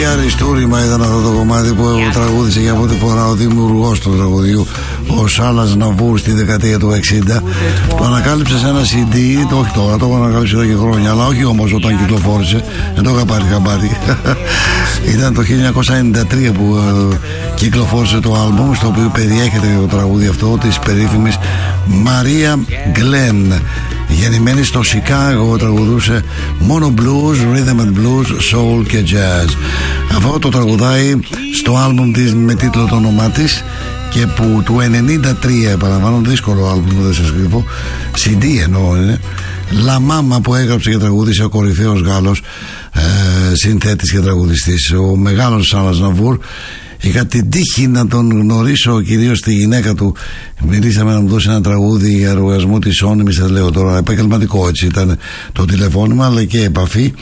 Αριστούριμα ήταν αυτό το κομμάτι που τραγούδισε για πρώτη φορά ο δημιουργός του τραγουδιού, ο Σάλας Ναβούρ, στη δεκαετία του 60. Το ανακάλυψε σε ένα CD, όχι τώρα, το ανακάλυψε εδώ και χρόνια, αλλά όχι όμως όταν κυκλοφόρησε. Δεν το είχα πάρει χαμπάρι. Ήταν το 1993 που κυκλοφόρησε το άλμπουμ, στο οποίο περιέχεται το τραγούδι αυτό της περίφημης Μαρία Γκλέν. Γεννημένη στο Σικάγο, τραγουδούσε μόνο blues, rhythm and blues, soul και jazz. Αυτό το τραγουδάει στο άλμπουμ της με τίτλο το όνομά της, και που του 93, επαναλαμβάνω, δύσκολο άλμπουμ, δεν σας κρύβω, CD εννοώ είναι, La Mama, που έγραψε και τραγούδισε ο κορυφαίος Γάλλος συνθέτης και τραγουδιστής, ο μεγάλος Σάλας Ναβούρ. Είχα την τύχη να τον γνωρίσω, κυρίως τη γυναίκα του. Μιλήσαμε να μου δώσει ένα τραγούδι για εργασμό της όνειμης, σας λέω τώρα, επαγγελματικό έτσι ήταν το τηλεφώνημα, αλλά και επαφή,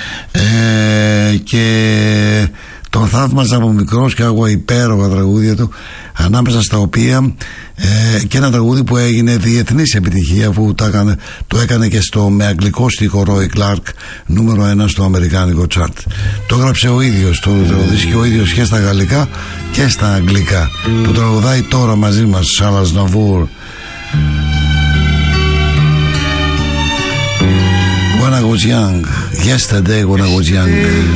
και τον θαύμαζα από μικρός και άκουγα υπέροχα τραγούδια του, ανάμεσα στα οποία και ένα τραγούδι που έγινε διεθνής επιτυχία, αφού το έκανε και με αγγλικό στίχο Roy Clark, νούμερο 1 στο αμερικάνικο chart. Το έγραψε ο ίδιος, το τραγουδίσει και ο ίδιος και στα γαλλικά και στα αγγλικά. Το τραγουδάει τώρα μαζί μας Σάλας Ναβούρ. When I was young, yesterday when I was young.